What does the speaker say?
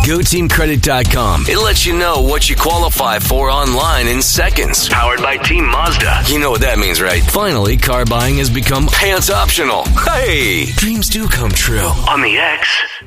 GoTeamCredit.com. It lets you know what you qualify for online in seconds. Powered by Team Mazda. You know what that means, right? Finally, car buying has become pants optional. Hey! Dreams do come true. On the X.